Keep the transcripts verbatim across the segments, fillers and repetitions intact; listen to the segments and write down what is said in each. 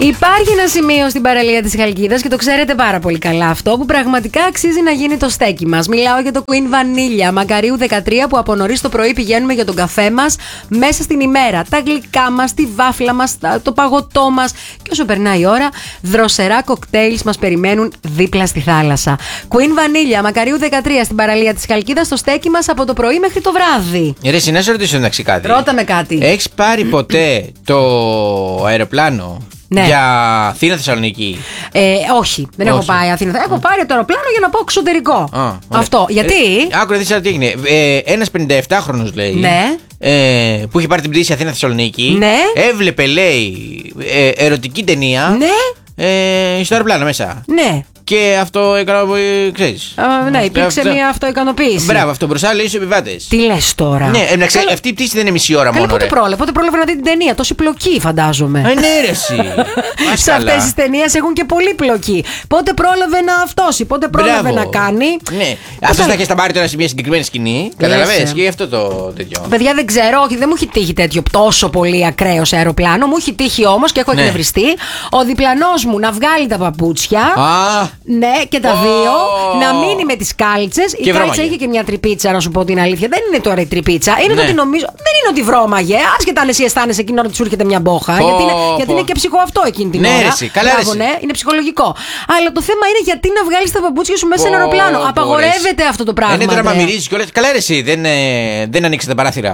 Υπάρχει ένα σημείο στην παραλία της Χαλκίδας και το ξέρετε πάρα πολύ καλά αυτό, που πραγματικά αξίζει να γίνει το στέκι μας. Μιλάω για το Queen Vanilla Μακαρίου δεκατρία, που από νωρίς το πρωί πηγαίνουμε για τον καφέ μας μέσα στην ημέρα. Τα γλυκά μας, τη βάφλα μας, το παγωτό μας, και όσο περνάει η ώρα, δροσερά κοκτέιλς μας περιμένουν δίπλα στη θάλασσα. Queen Vanilla Μακαρίου δεκατρία στην παραλία της Χαλκίδας, το στέκι μας από το πρωί μέχρι το βράδυ. Ρε, εσύ να σε ρωτήσω εντάξει κάτι. Ρώτα με κάτι. Έχεις πάρει ποτέ το αεροπλάνο? Ναι. Για Αθήνα Θεσσαλονίκη? Ε, όχι, δεν όχι. έχω πάει Αθήνα. Έχω πάρει το αεροπλάνο για να πάω εξωτερικό. Α, αυτό. Γιατί? Ε, άκου να δεις τι έγινε. Ε, ένας πενηνταεπτάχρονος λέει. Ναι. Ε, που είχε πάρει την πτήση Αθήνα Θεσσαλονίκη. Ναι. Έβλεπε, λέει, ε, ερωτική ταινία. Ναι. Ε, στο αεροπλάνο μέσα. Ναι. Και αυτό έκανα, ξέρεις. Α, ναι, υπήρξε αυτό... μια αυτοικανοποίηση. Μπράβο, αυτό μπροστά λέει στους επιβάτες. Τι λες τώρα? Ναι, εντάξει, Καλ... αυτή η πτήση δεν είναι μισή ώρα μόνο. Πότε πρόλαβε, πότε πρόλαβε να δει την ταινία? Τόση πλοκή, φαντάζομαι. Α, ναι, ρε, εσύ. Σε αυτές τις ταινίες έχουν και πολύ πλοκή. Πότε πρόλαβε να αυτόσει, πότε πρόλαβε Μπράβο. να κάνει. Ναι. Αυτό θα έχει στα πάρει τώρα σε μια συγκεκριμένη σκηνή. Καταλαβαίνεις, και γι' αυτό το τέτοιο. Παιδιά, δεν ξέρω, όχι, δεν μου έχει τύχει τέτοιο τόσο πολύ ακραίο σε αεροπλάνο. Μου έχει τύχει όμως και έχω ναι. εκνευριστεί ο διπλανός μου να βγάλει τα παπούτσια. Α. Ναι, και τα δύο, να μείνει με τις κάλτσες. Η κάλτσα είχε και μια τρυπίτσα, να σου πω την αλήθεια. Δεν είναι τώρα η τρυπίτσα. Είναι ναι. το ότι νομίζω. Δεν είναι ότι βρώμαγε. Άσχετα αν εσύ αισθάνεσαι εκείνη ώρα ότι σου έρχεται μια μπόχα. Oh, γιατί είναι, γιατί oh. είναι και ψυχο αυτό εκείνη την ναι, ώρα. Ρεσί, καλά, Μπράβο, ναι, είναι ψυχολογικό. Αλλά το θέμα είναι γιατί να βγάλεις τα παπούτσια σου μέσα oh, σε ένα αεροπλάνο. Oh, Απαγορεύεται oh, αυτό το πράγμα. Είναι τώρα μα μυρίζεις κιόλας. Καλά, εσύ, δεν, ε, δεν ανοίξετε τα παράθυρα.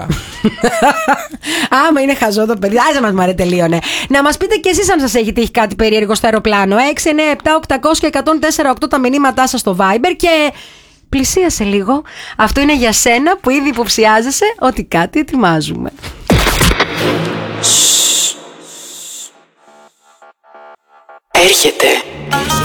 Άμα είναι χαζό το παιδί, άσε μας μαρέ, τελείωνε. Να μας πείτε κι εσείς αν σας έχει τύχει κάτι περίεργο στο αεροπλάνο. έξι εννιά επτά οκτακόσια εκατόν τέσσερα οκτώ τα μηνύματά σας στο Viber και πλησίασε λίγο. Αυτό είναι για σένα που ήδη υποψιάζεσαι ότι κάτι ετοιμάζουμε. Έρχεται.